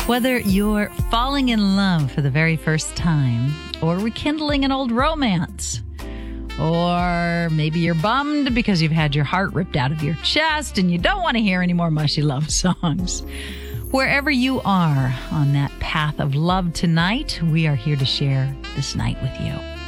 Whether you're falling in love for the very first time, or rekindling an old romance, or maybe you're bummed because you've had your heart ripped out of your chest and you don't want to hear any more mushy love songs. Wherever you are on that path of love tonight, we are here to share this night with you.